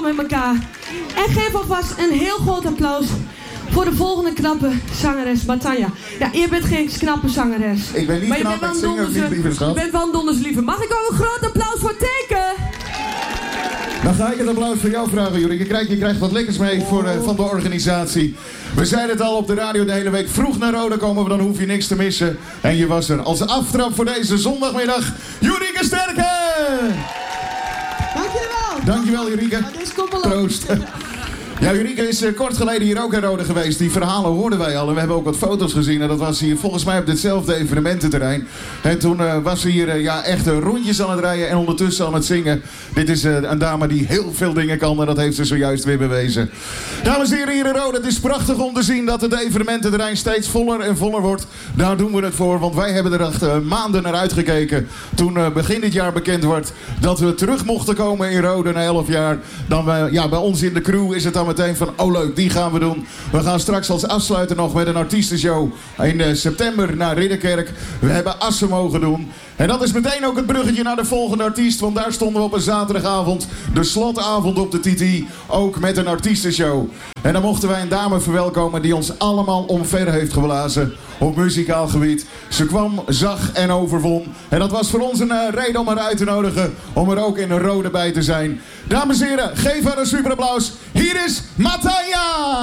met elkaar. En geef alvast een heel groot applaus voor de volgende knappe zangeres, Matanja. Ja, je bent geen knappe zangeres. Ik ben niet maar knap, ik zing ook niet, lieve schat. Je bent wel een donderslieve. Mag ik ook een groot applaus voor Teken? Dan ga ik het applaus voor jou vragen, Jurike. Je krijgt wat lekkers mee van de organisatie. We zeiden het al op de radio de hele week. Vroeg naar Roda komen we, dan hoef je niks te missen. En je was er. Als aftrap voor deze zondagmiddag, Jurike Sterke! Dankjewel. Dankjewel, Jurike. Proost. Ja, Jurike is kort geleden hier ook in Roda geweest. Die verhalen hoorden wij al en we hebben ook wat foto's gezien. En dat was hier volgens mij op ditzelfde evenemententerrein. En toen was ze hier echt rondjes aan het rijden en ondertussen aan het zingen. Dit is een dame die heel veel dingen kan en dat heeft ze zojuist weer bewezen. Dames en heren, hier in Roda, het is prachtig om te zien dat het evenemententerrein steeds voller en voller wordt. Daar doen we het voor, want wij hebben er echt maanden naar uitgekeken. Toen begin dit jaar bekend wordt dat we terug mochten komen in Roda na 11 jaar. Dan bij ons in de crew is het dan meteen van, oh leuk, die gaan we doen. We gaan straks als afsluiter nog met een artiestenshow in september naar Ridderkerk. We hebben Assen mogen doen. En dat is meteen ook het bruggetje naar de volgende artiest. Want daar stonden we op een zaterdagavond. De slotavond op de TT. Ook met een artiestenshow. En dan mochten wij een dame verwelkomen die ons allemaal omver heeft geblazen. Op muzikaal gebied. Ze kwam, zag en overwon. En dat was voor ons een reden om haar uit te nodigen. Om er ook in een Roda bij te zijn. Dames en heren, geef haar een super applaus. Hier is Matanja!